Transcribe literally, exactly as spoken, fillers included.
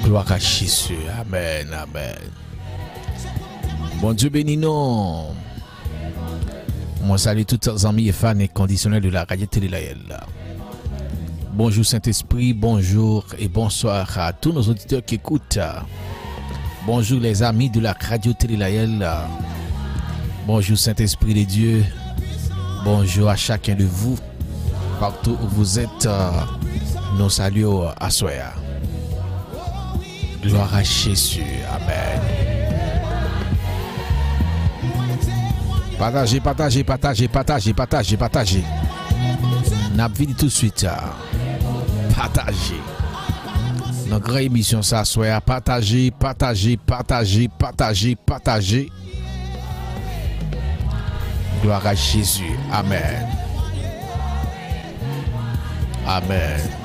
Gloire à Jésus. Amen. Amen. Bon Dieu béni nous. Moi salue tous les amis et fans inconditionnels de la radio Télé Layel. Bonjour Saint-Esprit, bonjour et bonsoir à tous nos auditeurs qui écoutent. Bonjour les amis de la radio Télé Layel. Bonjour Saint-Esprit de Dieu. Bonjour à chacun de vous. Partout où vous êtes, nous saluons à Soya. Gloire à Jésus. Amen. Partagez, partagez, partagez, partagez, partagez, partagez. N'a vu tout de suite. Partagez. Notre grande émission, ça soit partagez, partagez, partagez, partagez, partagez. Gloire à Jésus. Amen. Amen.